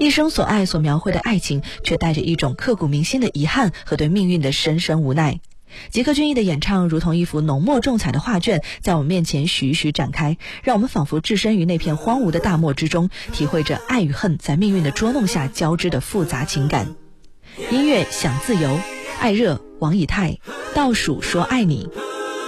一生所爱所描绘的爱情，却带着一种刻骨铭心的遗憾和对命运的深深无奈。吉克隽逸的演唱如同一幅浓墨重彩的画卷，在我们面前徐徐展开，让我们仿佛置身于那片荒芜的大漠之中，体会着爱与恨在命运的捉弄下交织的复杂情感。音乐想自由，爱热王以太，倒数说爱你。